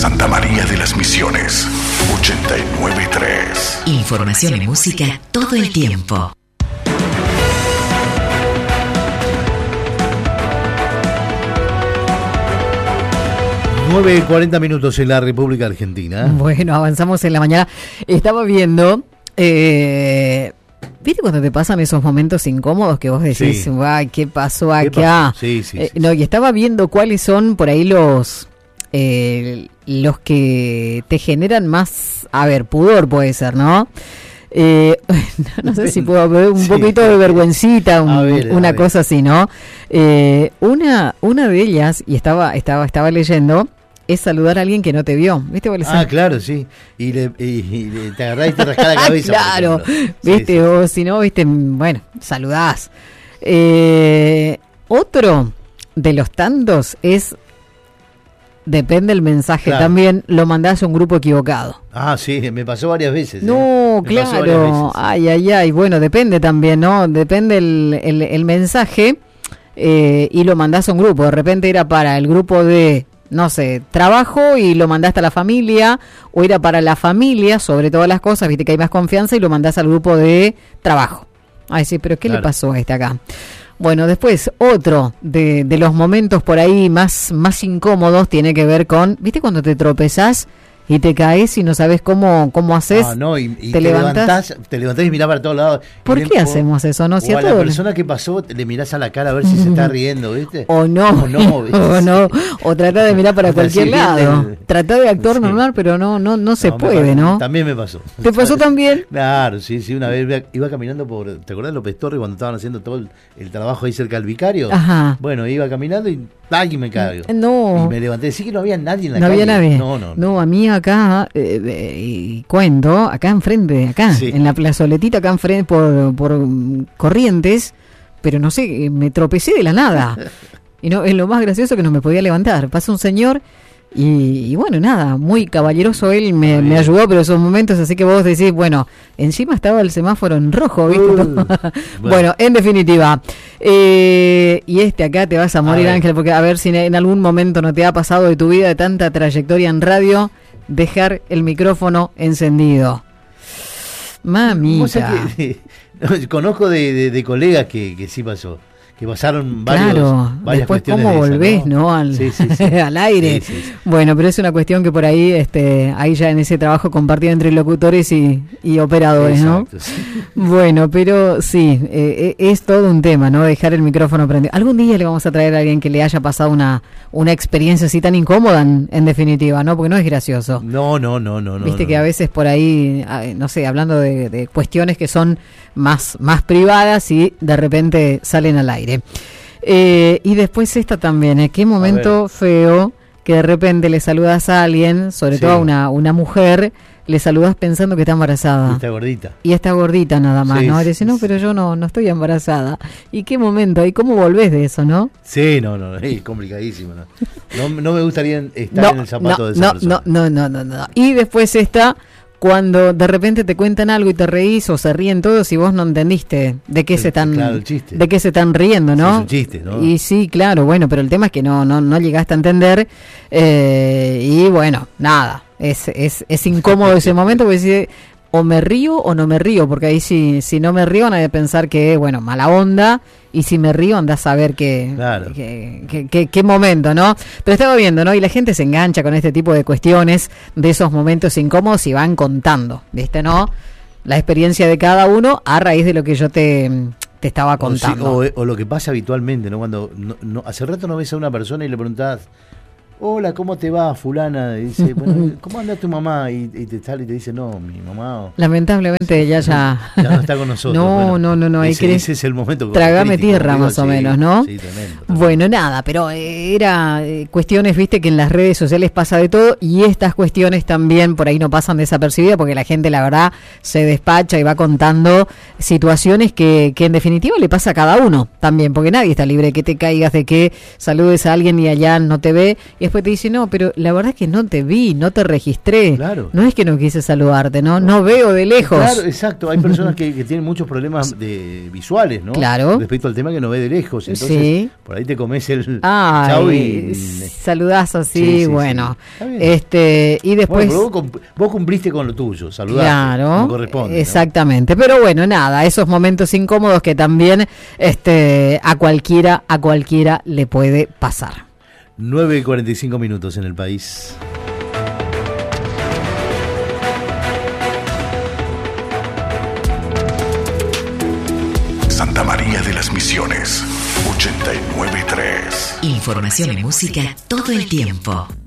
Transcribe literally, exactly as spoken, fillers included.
Santa María de las Misiones, ochenta y nueve punto tres. Información y música todo el tiempo. nueve y cuarenta minutos en la República Argentina. Bueno, avanzamos en la mañana. Estaba viendo, eh, ¿viste cuando te pasan esos momentos incómodos que vos decís, Sí. ay, ¿qué pasó ¿Qué acá? pasó? Sí, sí, Eh, sí, no, sí. y estaba viendo cuáles son por ahí los, eh, los que te generan más, a ver, pudor puede ser, ¿no? Eh, no sé si puedo ver un Sí. poquito de vergüencita, un- A ver, a una ver. cosa así, ¿no? Eh, una, una de ellas, y estaba, estaba, estaba leyendo, es saludar a alguien que no te vio. ¿Viste? Vos le Ah, sal- claro, sí. Y, le, y, y le- te agarrás y te rascás la cabeza. por Claro, ejemplo. viste, Sí, sí. o si no, viste, bueno, saludás. Eh, otro de los tantos es, depende del mensaje, Claro. también lo mandás a un grupo equivocado. Ah, sí, me pasó varias veces. ¿eh? No, Me pasó varias claro, veces. ay, ay, ay, bueno, depende también, ¿no? Depende el, el, el mensaje eh, y lo mandás a un grupo. De repente era para el grupo de, no sé, trabajo y lo mandaste a la familia, o era para la familia, sobre todas las cosas, viste que hay más confianza y lo mandás al grupo de trabajo. Ay, sí, pero ¿qué Claro. le pasó a este acá? Bueno, después otro de, de los momentos por ahí más, más incómodos tiene que ver con, ¿viste cuando te tropezás y te caes y no sabes cómo, cómo haces? Ah, no, y, y te te, levantás. levantás, te levantás y mirás para todos lados. ¿Por Y qué le- hacemos eso? No, si o a a la todos- persona que pasó le mirás a la cara a ver si se está riendo, ¿viste? O no, O no, ¿viste? o no, o tratar de mirar para Hasta cualquier si viene lado. el- Tratar de actuar Sí. normal, pero no, no, no se No, me puede, pasó- ¿no? También me pasó. ¿Te pasó también? Claro, sí, sí, una vez iba- iba caminando por, ¿te acordás de López Torres cuando estaban haciendo todo el, el trabajo ahí cerca del vicario? Ajá. Bueno, iba caminando y ¡ay! Me caigo. No. Y me levanté, sí que no había nadie en la No calle. había nadie. No, no, no. No, a mí acá, eh, eh, y cuento, acá enfrente, acá, Sí. en la plazoletita, acá enfrente, por, por mm, Corrientes, pero no sé, eh, me tropecé de la nada. Y no, es lo más gracioso que no me podía levantar. Pasa un señor y, y bueno, nada, muy caballeroso él, me, Está me bien. ayudó, pero esos momentos así que vos decís, bueno, encima estaba el semáforo en rojo, ¿viste? Uh, bueno. bueno. en definitiva. Eh, y este acá te vas a morir, ver. Ángel, porque a ver si en algún momento no te ha pasado de tu vida, de tanta trayectoria en radio, dejar el micrófono encendido. Vos Mamita. sabés que- no, conozco de, de- de colegas que, que sí pasó, que pasaron varios, Claro, varias después cuestiones cómo de esas, volvés, ¿no? Al, Sí, sí, sí. al aire. Sí, sí, sí. Bueno, pero es una cuestión que por ahí, este, ahí ya en ese trabajo compartido entre locutores y, y operadores, Exacto, ¿no? sí. Bueno, pero sí, eh, eh, es todo un tema, ¿no? Dejar el micrófono prendido. Algún día le vamos a traer a alguien que le haya pasado una, una experiencia así tan incómoda, en, en definitiva, ¿no? Porque no es gracioso. No, no, no, no. Viste no, que no. a veces por ahí, ah, no sé, hablando de, de cuestiones que son más, más privadas y de repente salen al aire. Eh, y después esta también, ¿eh? Qué momento feo que de repente le saludas a alguien, sobre Sí. todo a una, una mujer, le saludas pensando que está embarazada. Está gordita. Y está gordita nada más, Sí, ¿no? Y sí, dice, no, sí. pero yo no, no estoy embarazada. ¿Y qué momento? ¿Y cómo volvés de eso, no? Sí, no, no, es complicadísimo. No, no, no me gustaría estar No, en el zapato no, de esa no, persona. no, no, no, no, no. Y después está cuando de repente te cuentan algo y te reís o se ríen todos y vos no entendiste de qué El- se están claro, el chiste. de qué se están riendo, Sí, ¿no? es un chiste, ¿no? Y sí, claro, bueno, pero el tema es que no no no llegaste a entender eh, y bueno, nada, es es es incómodo ese momento porque decís, o me río o no me río, porque ahí si, si no me río van a pensar que, bueno, mala onda, y si me río andás a saber qué, Claro. qué, qué- qué- qué momento, ¿no? Pero estaba viendo, ¿no? Y la gente se engancha con este tipo de cuestiones, de esos momentos incómodos y van contando, ¿viste, no? La experiencia de cada uno a raíz de lo que yo te, te estaba O, sí, contando. o, o lo que pasa habitualmente, ¿no? Cuando no, no- hace rato no ves a una persona y le preguntás, hola, ¿cómo te va, fulana? Y dice, bueno, ¿cómo anda tu mamá? Y, y te sale y te dice, no, mi mamá Lamentablemente ella ya... ya no está con nosotros. No, Bueno, no, no, no, ahí ese, querés- ese es el momento Trágame crítico, tierra, digo, más o sí, menos, ¿no? Sí, tremendo. Bueno, nada, pero eh, era eh, cuestiones, viste, que en las redes sociales pasa de todo y estas cuestiones también por ahí no pasan desapercibidas porque la gente, la verdad, se despacha y va contando situaciones que, que en definitiva le pasa a cada uno también, porque nadie está libre de que te caigas, de que saludes a alguien y allá no te ve. Y después te dice, no, pero la verdad es que no te vi, no te registré. Claro. No es que no quise saludarte, no, no veo de lejos. Claro, exacto. Hay personas que, que tienen muchos problemas de visuales, ¿no? Claro. Respecto al tema que no ve de lejos. Entonces, Sí. por ahí te comes el Ay, chau y... saludás así, Sí, sí, bueno. sí. Está bien. Este, y después... Bueno, pero vos, cum- vos cumpliste con lo tuyo, saludaste. Claro, como corresponde, ¿no? exactamente. Pero bueno, nada, esos momentos incómodos que también este, a cualquiera, a cualquiera le puede pasar. nueve y cuarenta y cinco minutos en el país. Santa María de las Misiones, ochenta y nueve punto tres. Información y música todo el tiempo.